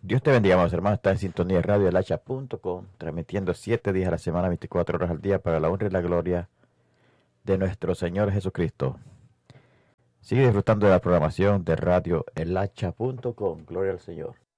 Dios te bendiga, amados hermanos. Está en sintonía de Radio radioelhacha.com, transmitiendo 7 días a la semana, 24 horas al día, para la honra y la gloria de nuestro Señor Jesucristo. Sigue disfrutando de la programación de Radio radioelhacha.com. Gloria al Señor.